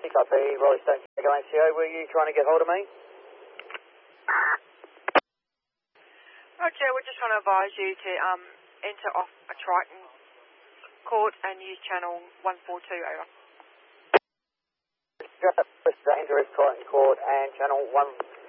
copy, Rolling Stone, Echo NCO, were you trying to get hold of me? Roger, we're just trying to advise you to enter off a Triton court and use channel 142, over. Enter Triton Court and channel 142.